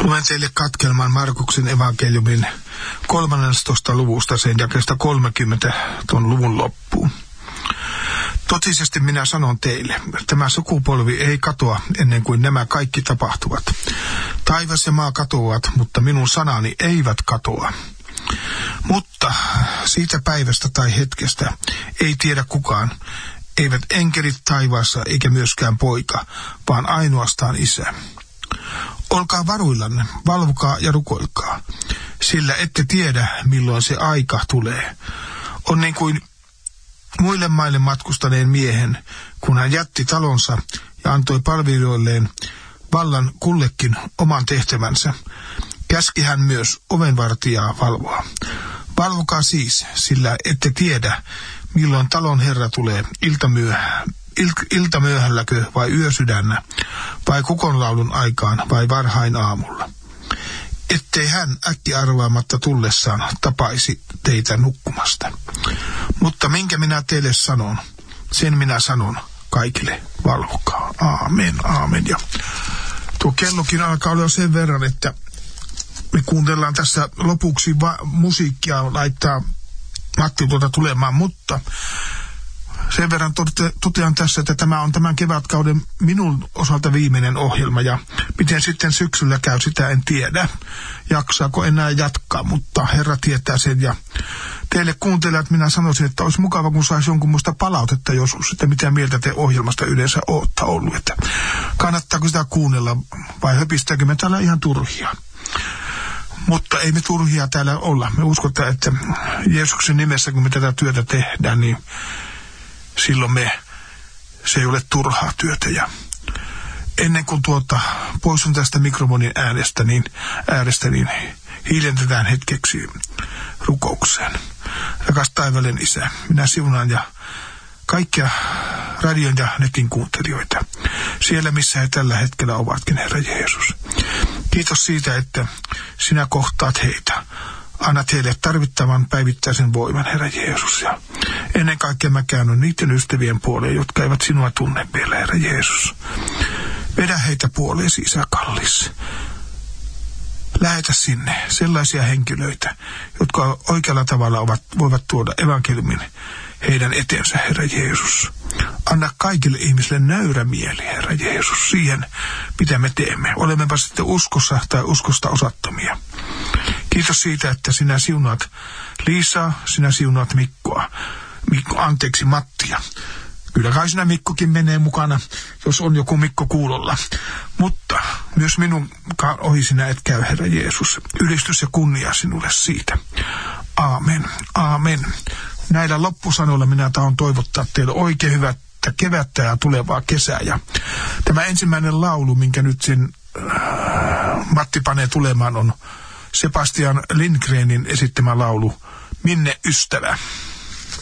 Luen teille katkelman Markuksen evankeliumin 13. luvusta sen jakeesta 30 tuon luvun loppuun. Totisesti minä sanon teille, tämä sukupolvi ei katoa ennen kuin nämä kaikki tapahtuvat. Taivas ja maa katoavat, mutta minun sanani eivät katoa. Mutta siitä päivästä tai hetkestä ei tiedä kukaan, eivät enkelit taivaassa eikä myöskään poika, vaan ainoastaan Isä. Olkaa varuillanne, valvokaa ja rukoilkaa, sillä ette tiedä, milloin se aika tulee. On niin kuin muille maille matkustaneen miehen, kun hän jätti talonsa ja antoi palvelijoilleen vallan kullekin oman tehtävänsä. Käski hän myös ovenvartijaa valvoa. Valvokaa siis, sillä ette tiedä, milloin talon herra tulee iltamyöhälläkö vai yösydännä, vai kukonlaulun aikaan vai varhain aamulla. Ettei hän äkkiarvaamatta tullessaan tapaisi teitä nukkumasta. Mutta minkä minä teille sanon, sen minä sanon kaikille, valvokaa. Aamen, aamen. Ja tuo kellokin alkaa olla sen verran, että me kuuntellaan tässä lopuksi musiikkia, laittaa Matti tulemaan, mutta sen verran totean tässä, että tämä on tämän kevätkauden minun osalta viimeinen ohjelma, ja miten sitten syksyllä käy, sitä en tiedä. Jaksaako enää jatkaa, mutta Herra tietää sen, ja teille kuuntelijat minä sanoisin, että olisi mukava, kun saisi jonkun muista palautetta joskus, että mitä mieltä te ohjelmasta yleensä olette ollut, että kannattaako sitä kuunnella vai höpistääkö me täällä ihan turhia. Mutta ei me turhia täällä olla. Me uskotaan, että Jeesuksen nimessä, kun me tätä työtä tehdään, niin silloin se ei ole turhaa työtä. Ja ennen kuin poistun tästä mikrofonin äärestä, niin hiljennetään hetkeksi rukoukseen. Rakas taivaallinen Isä, minä siunaan ja kaikkia radion ja netin kuuntelijoita siellä, missä he tällä hetkellä ovatkin, Herra Jeesus. Kiitos siitä, että sinä kohtaat heitä. Anna heille tarvittavan päivittäisen voiman, Herra Jeesus. Ja ennen kaikkea mä käännyn niiden ystävien puoleen, jotka eivät sinua tunne vielä, Herra Jeesus. Vedä heitä puoleesi, Isä kallis. Lähetä sinne sellaisia henkilöitä, jotka oikealla tavalla voivat tuoda evankeliumin heidän eteensä, Herra Jeesus. Anna kaikille ihmisille nöyrä mieli, Herra Jeesus, siihen, mitä me teemme. Olemmepa sitten uskossa tai uskosta osattomia. Kiitos siitä, että sinä siunaat Liisaa, sinä siunaat Mattia. Kyllä kai sinä Mikkokin menee mukana, jos on joku Mikko kuulolla. Mutta myös minun ohi sinä et käy, Herra Jeesus. Ylistys ja kunnia sinulle siitä. Aamen, aamen. Näillä loppusanoilla minä tahdon toivottaa teille oikein hyvää kevättä ja tulevaa kesää. Ja tämä ensimmäinen laulu, minkä nyt sen Matti panee tulemaan, on Sebastian Lindgrenin esittämä laulu Minne ystävä.